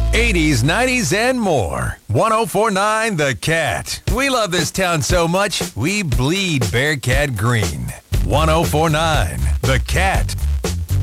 80s, 90s, and more. 1049 The Cat. We love this town so much, we bleed Bearcat green. 1049 The Cat.